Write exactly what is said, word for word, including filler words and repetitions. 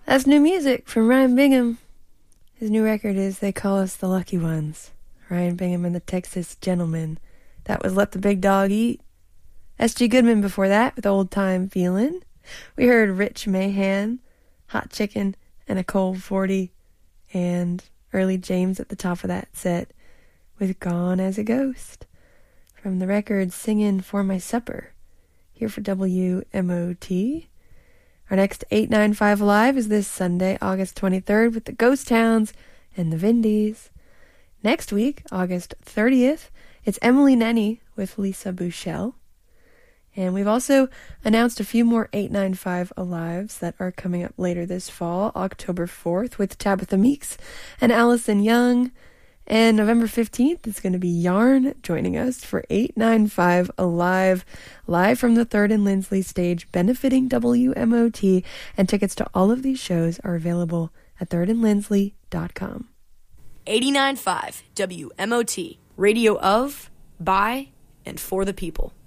That's new music from Ryan Bingham. His new record is They Call Us the Lucky Ones. Ryan Bingham and the Texas Gentlemen. That was Let the Big Dog Eat. S G Goodman before that with Old Time Feelin'. We heard Rich Mahan, Hot Chicken, and a Cold forty. And Early James at the top of that set with Gone as a Ghost. From the record Singin' for My Supper. Here for W M O T. Our next eight ninety-five Alive is this Sunday, August twenty-third, with the Ghost Towns and the Vindies. Next week, August thirtieth, it's Emily Nenny with Lisa Bouchel. And we've also announced a few more eight ninety-five Alives that are coming up later this fall, October fourth, with Tabitha Meeks and Allison Young. And November fifteenth, it's going to be Yarn joining us for eight ninety-five Alive, live from the third and Lindsley stage, benefiting W M O T. And tickets to all of these shows are available at third and lindsley dot com. eighty-nine point five W M O T, radio of, by, and for the people.